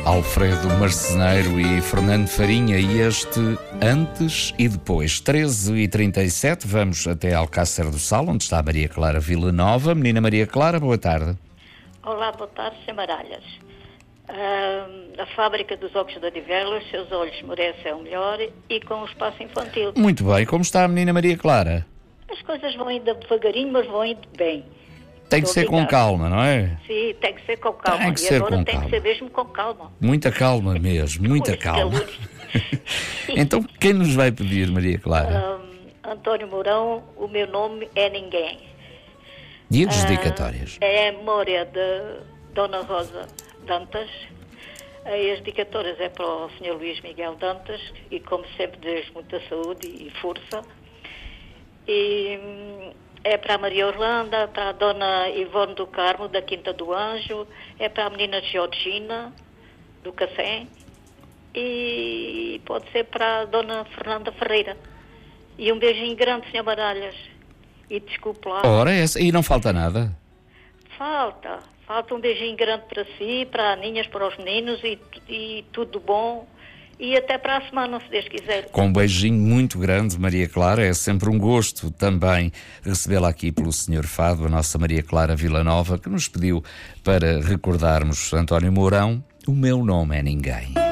Alfredo Marceneiro e Fernando Farinha, e este Antes e Depois. 13h37, vamos até Alcácer do Sal, onde está a Maria Clara Villanova. Menina Maria Clara, boa tarde. Olá, boa tarde, Sr. Maralhas. A fábrica dos ovos da Divela, os seus olhos merecem o melhor, e com o espaço infantil. Muito bem, como está a menina Maria Clara? As coisas vão indo devagarinho, mas vão indo bem. Tem que ser com calma, não é? Sim, tem que ser com calma. Tem que e ser agora com tem calma. que ser mesmo com calma. Muita calma mesmo, muita calma. Então, quem nos vai pedir, Maria Clara? António Mourão, o meu nome é Ninguém. E as dedicatórias? É a memória de Dona Rosa Dantas. As dedicatórias é para o Sr. Luís Miguel Dantas, e como sempre desejo muita saúde e força. E é para a Maria Orlando, para a Dona Ivone do Carmo, da Quinta do Anjo, é para a menina Georgina, do Café, e pode ser para a Dona Fernanda Ferreira. E um beijinho grande, Sr. Baralhas. E desculpe lá. Ora, essa, e não falta nada? Falta um beijinho grande para si, para a Aninhas, para os meninos, e tudo bom. E até para a semana, se Deus quiser. Com um beijinho muito grande, Maria Clara. É sempre um gosto também recebê-la aqui pelo Sr. Fado, a nossa Maria Clara Villanova, que nos pediu para recordarmos António Mourão. O meu nome é Ninguém.